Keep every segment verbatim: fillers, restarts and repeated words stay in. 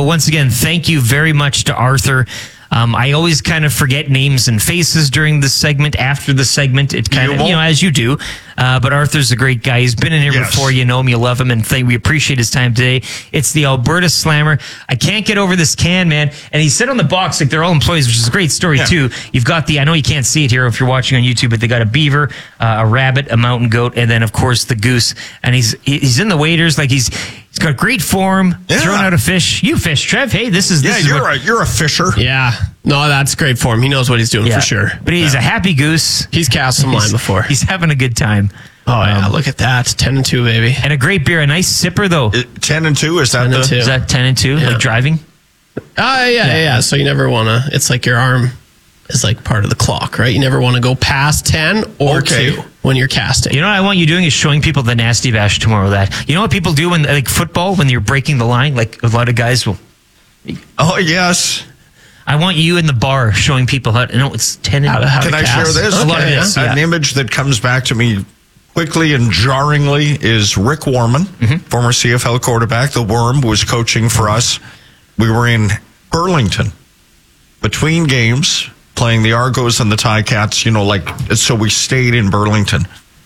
once again, thank you very much to Arthur. Um, I always kind of forget names and faces during the segment. After the segment, it kind You of, won't. you know, as you do. Uh, but Arthur's a great guy. He's been in here Yes. before. You know him, you love him, and th- we appreciate his time today. It's the Alberta Slammer. I can't get over this can, man. And he said on the box, like they're all employees, which is a great story, Yeah. too. You've got the, I know you can't see it here if you're watching on YouTube, but they got a beaver, uh, a rabbit, a mountain goat, and then, of course, the goose. And he's he's in the waders. Like, he's he's got great form, Yeah. throwing out a fish. You fish, Trev. Hey, this is, this Yeah, is you're what, a, you're a fisher. Yeah. No, that's great for him. He knows what he's doing yeah. for sure. But he's a happy goose. He's cast some line He's- before. He's having a good time. Oh, yeah. Look at that. ten and two, baby. And a great beer, a nice sipper, though. Uh, Ten and two, is that ten the... and two. Is that ten and two? Yeah. Like driving? Oh, yeah, yeah, yeah. So you never want to, it's like your arm is like part of the clock, right? You never want to go past ten or Okay. two when you're casting. You know what I want you doing is showing people the Nasty Bash tomorrow. That you know what people do when like football when you're breaking the line. Like a lot of guys will. Oh, yes. I want you in the bar showing people how. No, it's ten. And, How to- how Can to I cast. share this? A lot of Okay, this. An Yeah. image that comes back to me quickly and jarringly is Rick Warman, former C F L quarterback. The Worm was coaching for us. We were in Burlington between games playing the Argos and the Ticats, you know, like, so we stayed in Burlington.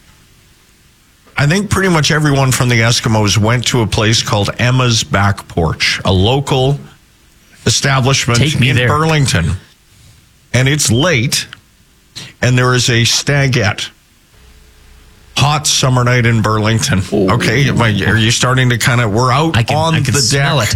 I think pretty much everyone from the Eskimos went to a place called Emma's Back Porch, a local establishment Take me in there. Burlington. And it's late, and there is a stagette. Hot summer night in Burlington. Okay, am I- are you starting to kind of? We're out I can- on I can the smell deck, it.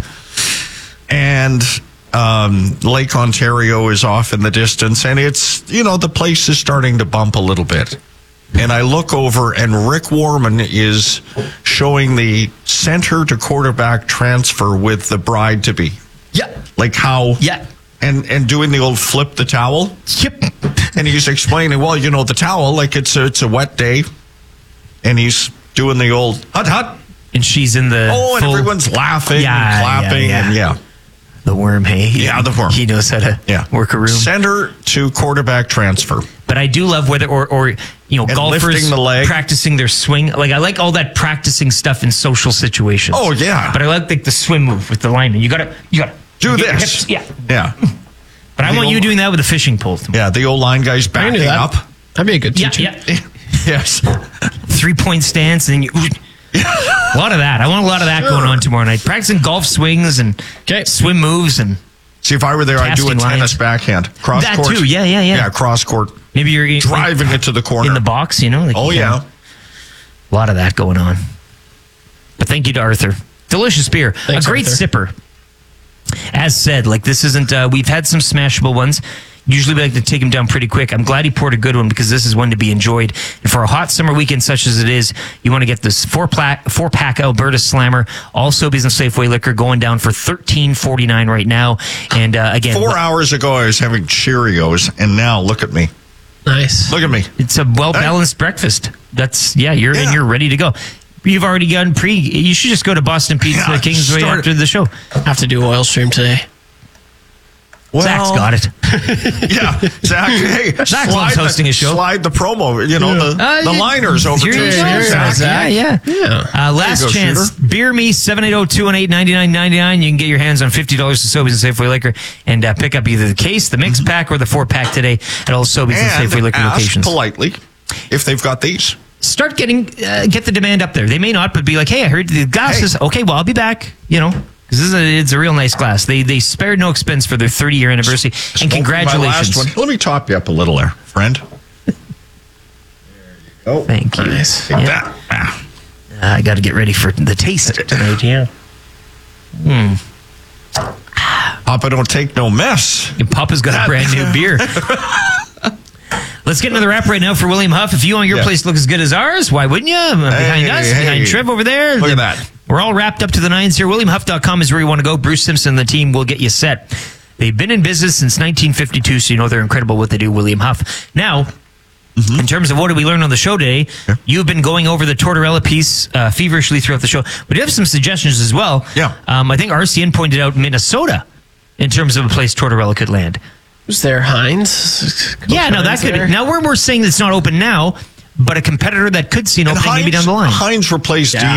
and um, Lake Ontario is off in the distance, and it's you know the place is starting to bump a little bit. And I look over, and Rick Warman is showing the center to quarterback transfer with the bride to be, Yeah. like how, Yeah. and and doing the old flip the towel. Yep. And he's explaining, well, you know, the towel, like it's a, it's a wet day. And he's doing the old hut hut. And she's in the. Oh, and full- everyone's laughing Yeah, and clapping. yeah, And yeah. yeah, The Worm. Hey. He- Yeah, the Worm. He knows how to yeah. work a room. Center to quarterback transfer. But I do love whether or or you know And golfers lifting the leg. practicing their swing. Like I like all that practicing stuff in social situations. Oh, yeah. But I like like the swim move with the lineman. You gotta you gotta Do get your this. hips- Yeah. Yeah. But I The want you old- doing that with a fishing pole. Yeah. The old line guy's I can backing do that. up. That'd be a good Yeah, teacher. yeah. Yes. Three point stance, and then you. A lot of that. I want a lot of that Sure. going on tomorrow night. Practicing golf swings and Okay. swim moves, and See, if I were there, I'd do a Casting tennis lines. backhand. Cross That court. too. Yeah, yeah, yeah. Yeah, cross court. maybe you're in, Driving it to the corner. in the box. You know. Like Oh, you can- yeah. A lot of that going on. But thank you to Arthur. Delicious beer. Thanks, a great Arthur. sipper. As said, like this isn't, uh, we've had some smashable ones. Usually we like to take them down pretty quick. I'm glad he poured a good one because this is one to be enjoyed. And for a hot summer weekend such as it is, you want to get this four pack, four pack Alberta Slammer, also Business Safeway liquor, going down for thirteen forty-nine right now. And uh, again, Four hours ago, I was having Cheerios, and now look at me. Nice. Look at me. it's a well balanced breakfast. That's yeah, you're Yeah. and you're ready to go. You've already gotten pre. You should just go to Boston Pizza Yeah, Kingsway start- after the show. Have to do oil stream today. Well, Zach's got it. Yeah, Zach. Hey, Zach slide loves the- hosting a show. Slide the promo, you know, the, Uh, the yeah. liners over Here to you you, go, Zach. Zach. Yeah, yeah. Yeah. Uh, last go, chance. shooter. Beer Me, seven eight zero, two one eight, nine nine nine nine. You can get your hands on fifty dollars to Sobeys and Safeway Liquor and uh, pick up either the case, the mix pack, or the four pack today at all Sobeys and, And Safeway Liquor ask locations. politely if they've got these. Start getting, uh, get the demand up there. They may not, but be like, hey, I heard the glasses. Hey. Okay, well, I'll be back, you know. Because this is a, it's a real nice glass. They they spared no expense for their thirty year anniversary. And Open my last congratulations. one. Let me top you up a little there, friend. There you go. Thank you. Nice. Take Yeah. that. Ah. Uh, I got to get ready for the taste tonight. Yeah. Papa don't take no mess. And Papa's got a brand new beer. Let's get into the wrap right now for William Huff. If you want your Yeah. place to look as good as ours, why wouldn't you? Behind Hey, us, hey. behind Trev over there. Look at that. We're all wrapped up to the nines here. William Huff dot com is where you want to go. Bruce Simpson and the team will get you set. They've been in business since nineteen fifty-two, so you know they're incredible what they do, William Huff. Now, Mm-hmm. in terms of what did we learn on the show today, you've been going over the Tortorella piece uh, feverishly throughout the show, but you have some suggestions as well. Yeah. Um, I think R C N pointed out Minnesota in terms of a place Tortorella could land. Was there Heinz? Coach Yeah, no, that Heinz could. there? Now we're we're saying it's not open now, but a competitor that could see an And opening maybe down the line. Heinz replaced Yeah. Dean